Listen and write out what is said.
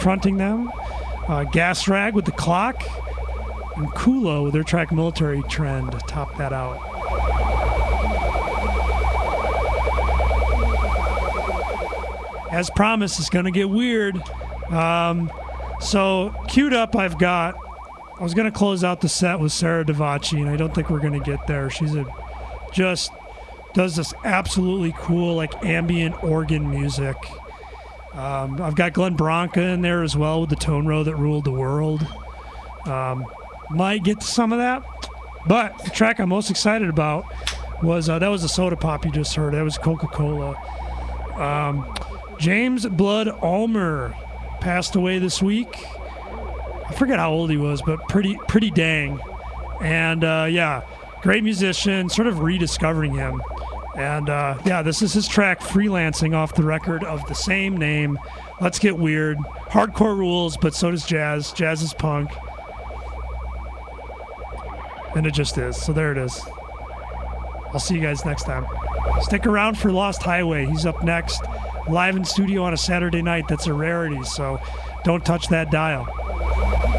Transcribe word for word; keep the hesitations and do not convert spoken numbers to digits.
fronting them. Uh, Gas Rag with The Clock. And Kulo with their track Military Trend top that out. As promised, it's going to get weird. Um, so, queued up, I've got... I was going to close out the set with Sarah Davachi, and I don't think we're going to get there. She's a just does this absolutely cool, like, ambient organ music. Um, I've got Glenn Branca in there as well with The Tone Row That Ruled the World. Um, might get to some of that. But the track I'm most excited about was, uh, that was the Soda Pop you just heard. That was Coca-Cola. Um, James Blood Ulmer passed away this week. I forget how old he was, but pretty pretty dang. And uh, yeah, great musician, sort of rediscovering him. And uh, yeah, this is his track Freelancing off the record of the same name. Let's get weird. Hardcore rules, but so does jazz. Jazz is punk. And it just is. So there it is. I'll see you guys next time. Stick around for Lost Highway. He's up next. Live in studio on a Saturday night. That's a rarity, so don't touch that dial.